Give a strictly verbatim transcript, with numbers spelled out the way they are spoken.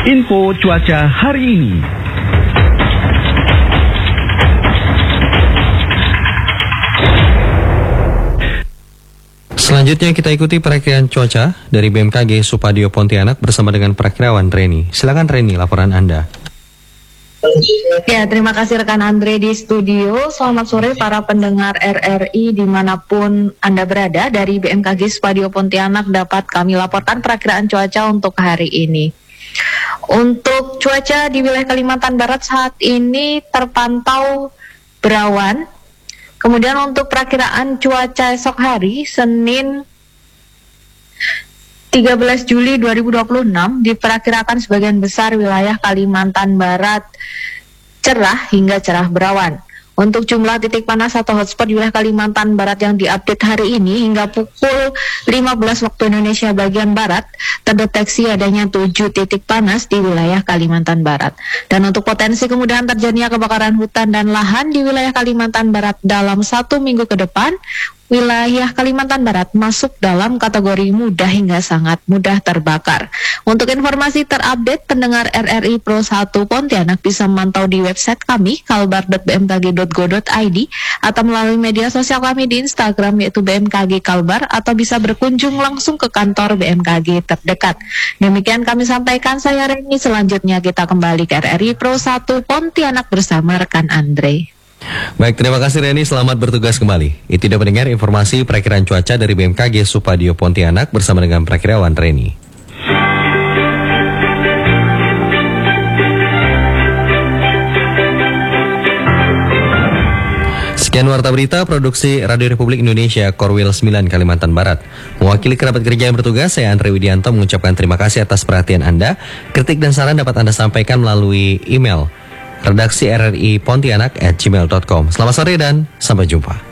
Info cuaca hari ini. Selanjutnya kita ikuti perakiraan cuaca dari B M K G Supadio Pontianak bersama dengan perakirawan Reni. Silakan Reni, laporan Anda. Ya, terima kasih rekan Andre di studio. Selamat sore para pendengar R R I dimanapun Anda berada. Dari B M K G Supadio Pontianak dapat kami laporkan perakiraan cuaca untuk hari ini. Untuk cuaca di wilayah Kalimantan Barat saat ini terpantau berawan. Kemudian untuk perakiraan cuaca esok hari, Senin tiga belas Juli dua ribu dua puluh enam, diperkirakan sebagian besar wilayah Kalimantan Barat cerah hingga cerah berawan. Untuk jumlah titik panas atau hotspot di wilayah Kalimantan Barat yang diupdate hari ini hingga pukul lima belas waktu Indonesia bagian Barat, terdeteksi adanya tujuh titik panas di wilayah Kalimantan Barat. Dan untuk potensi kemudahan terjadinya kebakaran hutan dan lahan di wilayah Kalimantan Barat dalam satu minggu ke depan, wilayah Kalimantan Barat masuk dalam kategori mudah hingga sangat mudah terbakar. Untuk informasi terupdate, pendengar R R I Pro satu Pontianak bisa memantau di website kami kalbar dot b m k g dot go dot i d atau melalui media sosial kami di Instagram yaitu B M K G Kalbar, atau bisa berkunjung langsung ke kantor B M K G terdekat. Demikian kami sampaikan, saya Reni. Selanjutnya kita kembali ke R R I Pro satu Pontianak bersama rekan Andre. Baik, terima kasih Reni, selamat bertugas kembali. Itu sudah mendengar informasi perakiraan cuaca dari B M K G Supadio Pontianak bersama dengan perakirawan Reni. Sekian warta berita produksi Radio Republik Indonesia Korwil sembilan Kalimantan Barat. Mewakili kerabat kerja yang bertugas, saya Andre Widianto mengucapkan terima kasih atas perhatian Anda. Kritik dan saran dapat Anda sampaikan melalui email redaksi r r i pontianak at gmail dot com. Selamat sore dan sampai jumpa.